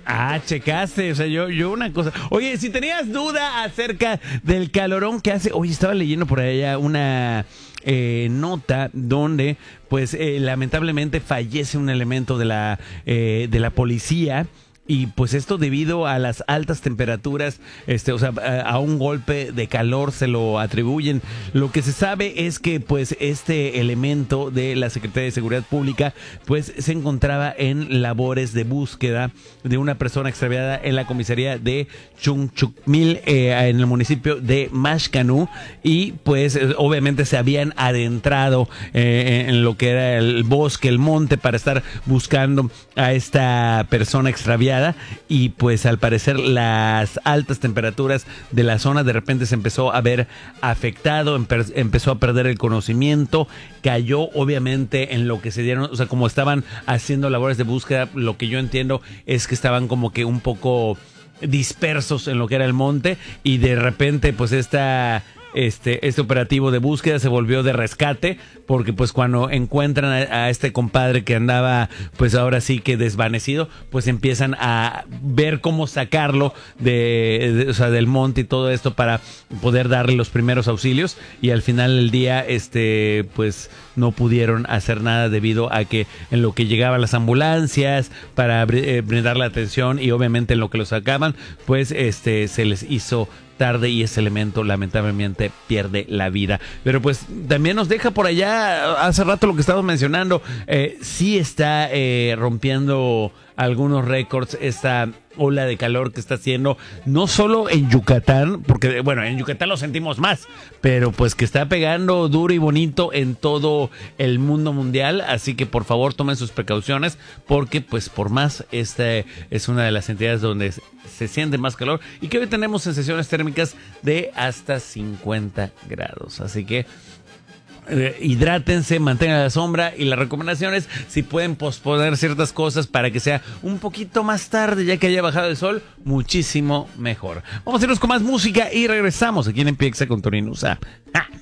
Checaste, o sea, yo una cosa. Oye, si tenías duda acerca del calorón que hace, oye, estaba leyendo por allá una nota donde, pues, lamentablemente fallece un elemento de la policía. Y pues esto debido a las altas temperaturas, o sea, a un golpe de calor se lo atribuyen. Lo que se sabe es que pues este elemento de la Secretaría de Seguridad Pública pues se encontraba en labores de búsqueda de una persona extraviada en la comisaría de Chunchukmil, en el municipio de Mashcanu, y pues obviamente se habían adentrado en lo que era el bosque, el monte, para estar buscando a esta persona extraviada. Y pues al parecer las altas temperaturas de la zona de repente se empezó a ver afectado, empezó a perder el conocimiento, cayó obviamente en lo que se dieron, o sea, como estaban haciendo labores de búsqueda, lo que yo entiendo es que estaban como que un poco dispersos en lo que era el monte, y de repente pues este operativo de búsqueda se volvió de rescate, porque pues cuando encuentran a este compadre que andaba pues ahora sí que desvanecido, pues empiezan a ver cómo sacarlo o sea, del monte y todo esto para poder darle los primeros auxilios, y al final del día pues no pudieron hacer nada debido a que en lo que llegaban las ambulancias para brindar la atención, y obviamente en lo que lo sacaban pues se les hizo tarde, y ese elemento lamentablemente pierde la vida. Pero pues también nos deja por allá, hace rato lo que estábamos mencionando, sí está rompiendo algunos récords esta ola de calor que está haciendo, no solo en Yucatán, porque bueno, en Yucatán lo sentimos más, pero pues que está pegando duro y bonito en todo el mundo mundial. Así que por favor tomen sus precauciones, porque pues por más esta es una de las entidades donde se siente más calor, y que hoy tenemos sensaciones térmicas de hasta 50 grados. Así que hidrátense, mantengan la sombra, y las recomendaciones, si pueden posponer ciertas cosas para que sea un poquito más tarde, ya que haya bajado el sol, muchísimo mejor. Vamos a irnos con más música y regresamos aquí en Empieza con Tony Nusa.